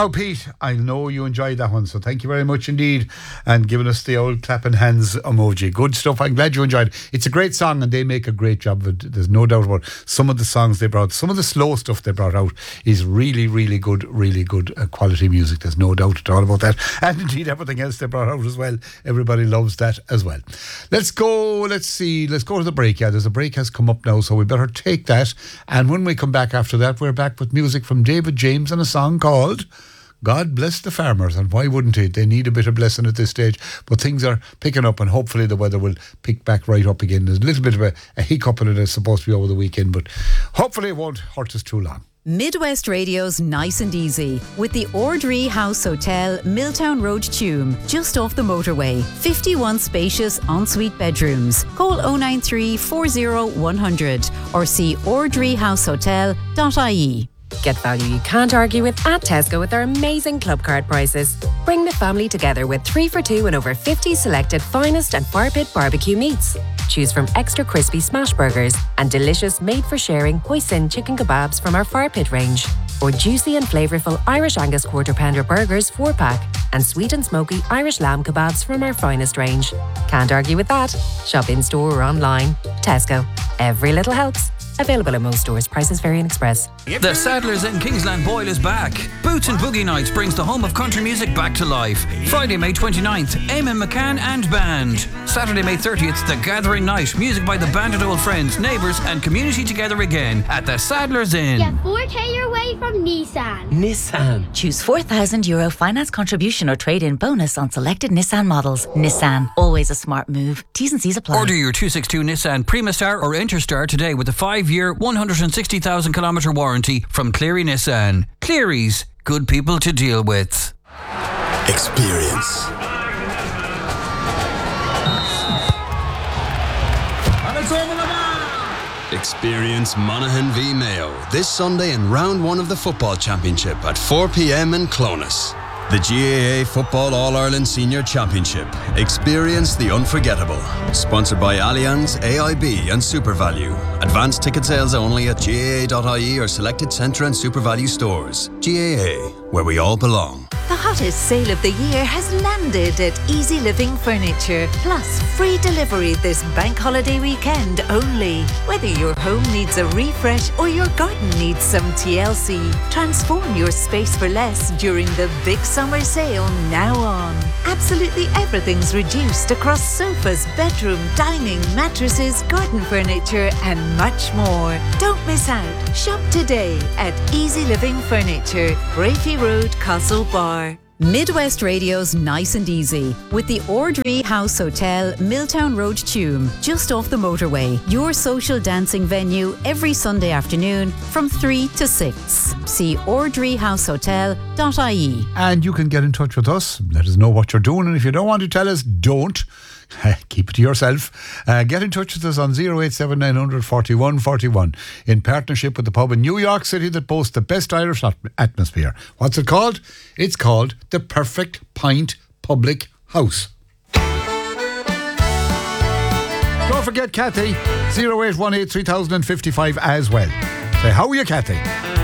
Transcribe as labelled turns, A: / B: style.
A: Now, Pete, I know you enjoyed that one, so thank you very much indeed, and giving us the old clapping hands emoji. Good stuff. I'm glad you enjoyed it. It's a great song, and they make a great job of it. There's no doubt about it. Some of the songs they brought, some of the slow stuff they brought out is really, really good quality music. There's no doubt at all about that. And indeed, everything else they brought out as well. Everybody loves that as well. Let's go to the break. Yeah, there's a break has come up now, so we better take that. And when we come back after that, we're back with music from David James and a song called God Bless the Farmers. And why wouldn't it? They need a bit of blessing at this stage, but things are picking up, and hopefully the weather will pick back right up again. There's a little bit of a hiccup in it. It's supposed to be over the weekend, but hopefully it won't hurt us too long.
B: Midwest Radio's Nice and Easy with the Ordree House Hotel, Milltown Road, Tuam, just off the motorway. 51 spacious ensuite bedrooms. Call 093 40 100 or see ordreehousehotel.ie.
C: Get value you can't argue with at Tesco with our amazing club card prices. Bring the family together with 3 for 2 and over 50 selected finest and fire pit barbecue meats. Choose from extra crispy smash burgers and delicious made-for-sharing hoisin chicken kebabs from our fire pit range. Or juicy and flavourful Irish Angus quarter pounder burgers 4-pack and sweet and smoky Irish lamb kebabs from our finest range. Can't argue with that. Shop in-store or online. Tesco. Every little helps. Available at most stores. Prices vary in Express.
D: The Saddlers in Kingsland Boyle is back. Boots and Boogie Nights brings the home of country music back to life. Friday, May 29th, Eamon McCann and Band. Saturday, May 30th, The Gathering Night. Music by the band and old friends, neighbours and community together again at the Saddlers Inn.
E: Get 4K your way from Nissan.
F: Nissan. Choose €4,000 finance contribution or trade-in bonus on selected Nissan models. Nissan, always a smart move. T's and C's apply.
D: Order your 262 Nissan Primastar or Interstar today with a 5-year, 160,000 kilometre warranty from Cleary Nissan. Cleary's, good people to deal with.
G: Experience. Experience Monaghan v Mayo this Sunday in round 1 of the Football Championship at 4 p.m. in Clones. The GAA Football All-Ireland Senior Championship. Experience the unforgettable. Sponsored by Allianz, AIB and SuperValue. Advanced ticket sales only at GAA.ie or selected Centre and SuperValue stores. GAA, where we all belong.
H: The hottest sale of the year has landed at Easy Living Furniture. Plus, free delivery this bank holiday weekend only. Whether your home needs a refresh or your garden needs some TLC, transform your space for less during the big summer sale now on. Absolutely everything's reduced across sofas, bedroom, dining, mattresses, garden furniture and much more. Don't miss out. Shop today at Easy Living Furniture, Brafey Road, Castlebar.
B: Midwest Radio's Nice and Easy with the Ordree House Hotel, Milltown Road, Tuam, just off the motorway. Your social dancing venue every Sunday afternoon from 3 to 6. See ordreehousehotel.ie.
A: And you can get in touch with us. Let us know what you're doing, and if you don't want to tell us, don't. Keep it to yourself. Get in touch with us on 087 900 41 41 in partnership with the pub in New York City that boasts the best Irish atmosphere. What's it called? It's called the Perfect Pint Public House. Don't forget Kathy, 0818 3055 as well. Say, how are you, Kathy?